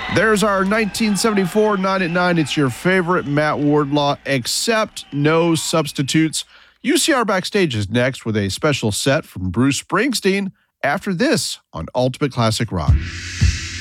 There's our 1974 9 at 9. It's your favorite Matt Wardlaw, except no substitutes. UCR Backstage is next with a special set from Bruce Springsteen after this on Ultimate Classic Rock.